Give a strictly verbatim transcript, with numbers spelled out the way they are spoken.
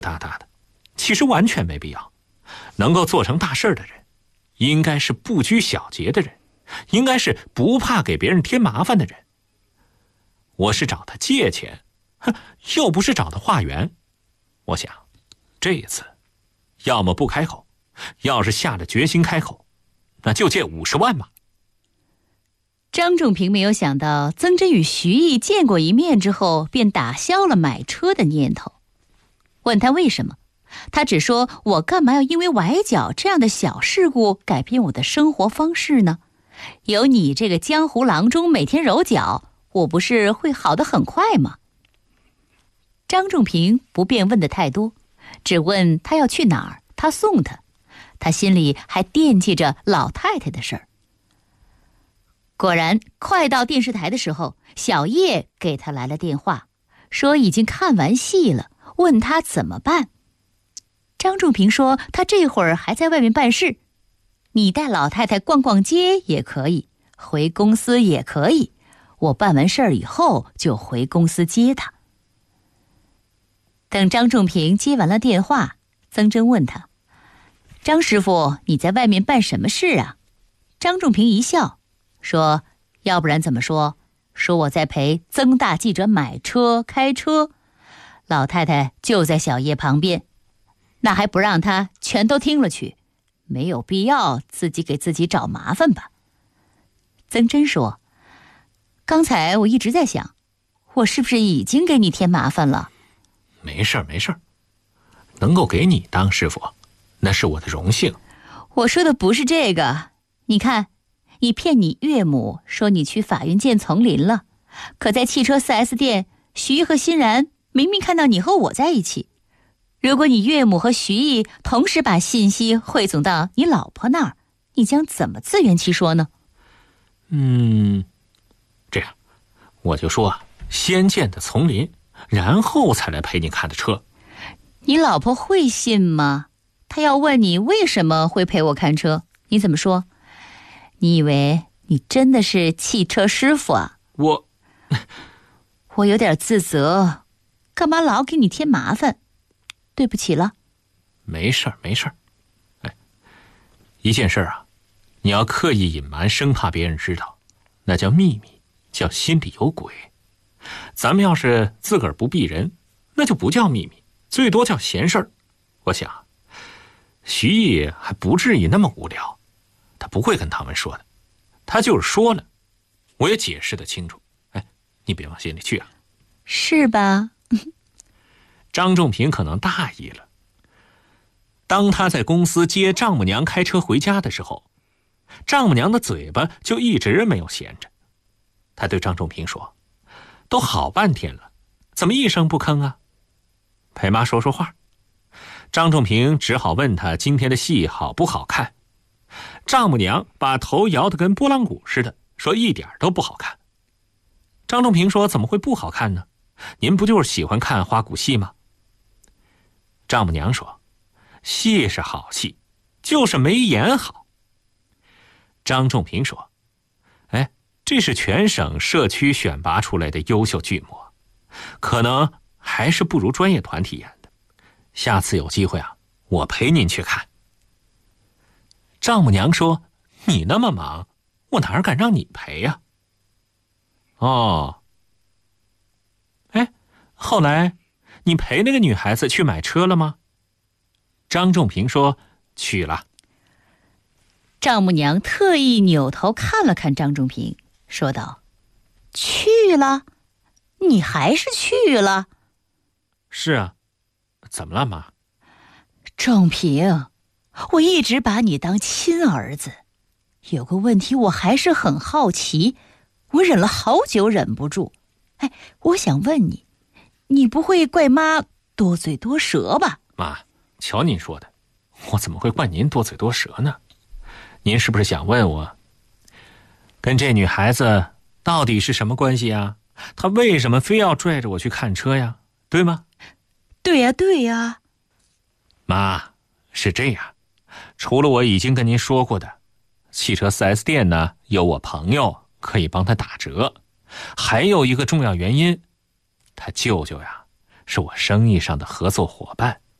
哒哒的，其实完全没必要。能够做成大事的人，应该是不拘小节的人，应该是不怕给别人添麻烦的人。我是找他借钱，哼，又不是找他化缘。我想，这一次，要么不开口，要是下了决心开口，那就借五十万吧。 张仲平没有想到曾真与徐毅见过一面之后，便打消了买车的念头。问他为什么，他只说：我干嘛要因为崴脚这样的小事故改变我的生活方式呢？有你这个江湖郎中每天揉脚，我不是会好得很快吗？张仲平不便问得太多，只问他要去哪儿，他送他。他心里还惦记着老太太的事儿。果然，快到电视台的时候，小叶给他来了电话，说已经看完戏了，问他怎么办。张仲平说他这会儿还在外面办事，你带老太太逛逛街也可以，回公司也可以，我办完事儿以后就回公司接她。等张仲平接完了电话，曾真问他：张师傅，你在外面办什么事啊？张仲平一笑说：要不然怎么说？说我在陪曾大记者买车开车，老太太就在小叶旁边，那还不让他全都听了去，没有必要自己给自己找麻烦吧。曾真说：刚才我一直在想，我是不是已经给你添麻烦了？ 没事儿没事儿，能够给你当师傅，那是我的荣幸。 我说的不是这个，你看，你骗你岳母说你去法云见丛林了，可在汽车 四 S 店，徐毅和欣然明明看到你和我在一起。如果你岳母和徐毅同时把信息汇总到你老婆那儿，你将怎么自圆其说呢？ 嗯，这样，我就说先见的丛林，然后才来陪你看的车。 你老婆会信吗？她要问你为什么会陪我看车，你怎么说？你以为你真的是汽车师傅啊？ 我我有点自责，干嘛老给你添麻烦？对不起了。 没事儿没事儿。哎，一件事啊，你要刻意隐瞒，生怕别人知道，那叫秘密，叫心里有鬼。咱们要是自个儿不避人，那就不叫秘密，最多叫闲事儿。我想徐毅还不至于那么无聊，他不会跟他们说的。他就是说了，我也解释得清楚。哎，你别往心里去啊。 是吧？ 张仲平可能大意了。当他在公司接丈母娘开车回家的时候，丈母娘的嘴巴就一直没有闲着。他对张仲平说：都好半天了，怎么一声不吭啊？陪妈说说话。张仲平只好问他今天的戏好不好看。丈母娘把头摇得跟拨浪鼓似的，说一点都不好看。张仲平说：怎么会不好看呢？您不就是喜欢看花鼓戏吗？丈母娘说：戏是好戏，就是没演好。张仲平说：哎，这是全省社区选拔出来的优秀剧目，可能还是不如专业团体演的。下次有机会啊，我陪您去看。丈母娘说：你那么忙，我哪敢让你陪呀？哦，哎，后来你陪那个女孩子去买车了吗？张仲平说：去了。 丈母娘特意扭头看了看张仲平，说道：去了？你还是去了？ 是啊，怎么了妈？ 仲平，我一直把你当亲儿子，有个问题我还是很好奇，我忍了好久忍不住。哎，我想问你，你不会怪妈多嘴多舌吧？ 妈，瞧您说的，我怎么会怪您多嘴多舌呢？您是不是想问我，跟这女孩子到底是什么关系啊？她为什么非要拽着我去看车呀？对吗？ 对呀，对呀。 妈，是这样，除了我已经跟您说过的，汽车 四 S 店呢有我朋友可以帮他打折，还有一个重要原因，他舅舅呀是我生意上的合作伙伴。